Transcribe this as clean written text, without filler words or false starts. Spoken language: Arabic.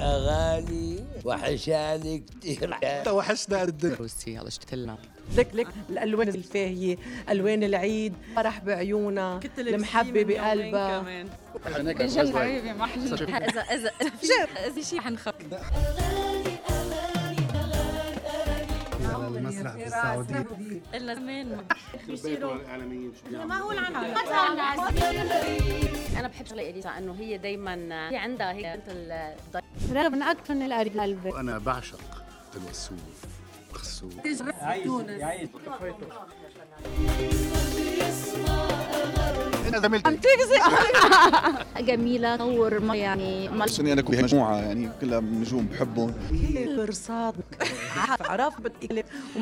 أغاني وحشاني كتير. توحشنا الدنيا روسي على اشتغلنا لك الالوان الفاهيه، الوان العيد، فرح بعيونها، المحبه بقلبها. بجد حبيبي محجن اذا في شيء حنخف المسرح بالسعودية الا زمان معقول عنها. انا بحب شغله اليسا انه هي دائما هي عندها هيك مثل رغم من اكثر من القلب. وأنا بعشق الوسوف مخسوف. عم تجزي جميلة طور يعني أنا أكون مجموعة يعني كلها نجوم بحبهم. برصاد عرف بتقلب